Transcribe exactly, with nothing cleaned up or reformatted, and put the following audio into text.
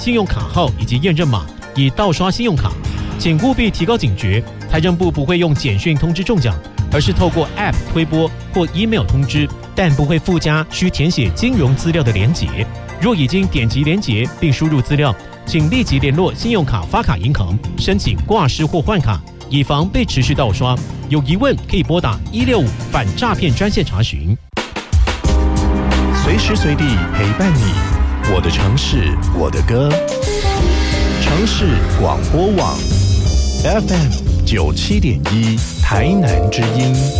信用卡号以及验证码，以盗刷信用卡，请务必提高警觉。财政部不会用简讯通知中奖，而是透过 App 推播或 email 通知，但不会附加需填写金融资料的连结。若已经点击连结并输入资料，请立即联络信用卡发卡银行申请挂失或换卡，以防被持续盗刷。有疑问可以拨打一六五反诈骗专线查询。 随时随地陪伴你，我的城市，我的歌。城市广播网 F M 九七点一台南之音。